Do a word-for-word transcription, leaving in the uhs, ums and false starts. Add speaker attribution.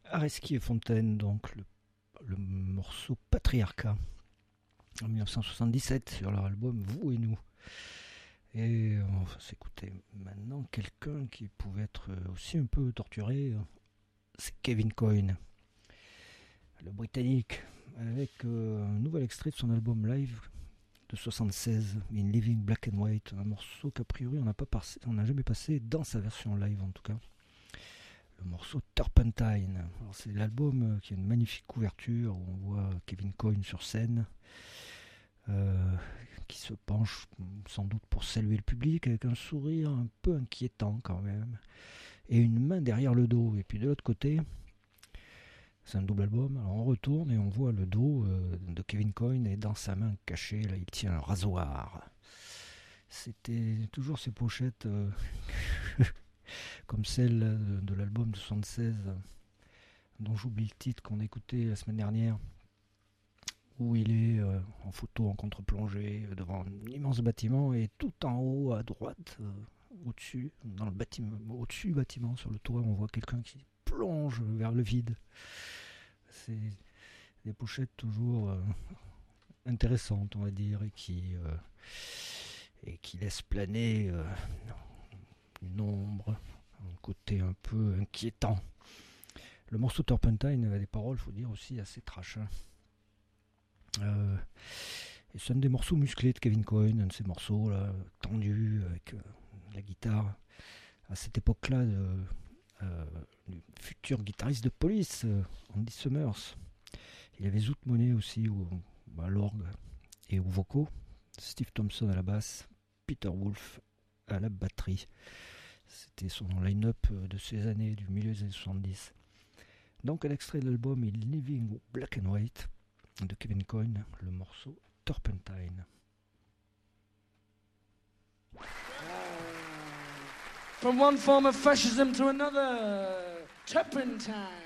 Speaker 1: Areski et Fontaine, donc le, le morceau Patriarcat en dix-neuf cent soixante-dix-sept sur leur album Vous et nous. Et on va s'écouter maintenant quelqu'un qui pouvait être aussi un peu torturé, c'est Kevin Coyne, le Britannique, avec euh, un nouvel extrait de son album live de soixante-seize, In Living Black and White, un morceau qu'a priori on n'a pas passé, on n'a jamais passé dans sa version live en tout cas. Le morceau Turpentine. Alors c'est l'album qui a une magnifique couverture où on voit Kevin Coyne sur scène, euh, qui se penche sans doute pour saluer le public avec un sourire un peu inquiétant quand même, et une main derrière le dos. Et puis de l'autre côté, c'est un double album, alors on retourne et on voit le dos euh, de Kevin Coyne, et dans sa main cachée, là, il tient un rasoir. C'était toujours ces pochettes euh, comme celle de, de l'album de soixante-seize, dont j'oublie le titre qu'on a écouté la semaine dernière, où il est euh, en photo en contre-plongée euh, devant un immense bâtiment, et tout en haut à droite, euh, au-dessus, dans le bâtiment, au-dessus du bâtiment, sur le toit, on voit quelqu'un qui plonge vers le vide. C'est des pochettes toujours euh, intéressantes, on va dire, et qui, euh, et qui laissent planer euh, une ombre, un côté un peu inquiétant. Le morceau Turpentine a des paroles, faut dire, aussi assez trash. Hein. Euh, et c'est un des morceaux musclés de Kevin Coyne, un de ces morceaux là, tendus, avec euh, la guitare. À cette époque-là, de, euh, du futur guitariste de Police, euh, Andy Summers. Il y avait Zoot Money aussi, au, à l'orgue et aux vocaux. Steve Thompson à la basse, Peter Wolf à la batterie. C'était son line-up de ces années, du milieu des années soixante-dix. Donc un extrait de l'album In Living Black and White de Kevin Coyne, le morceau Turpentine.
Speaker 2: From one form of fascism to another, Turpentine.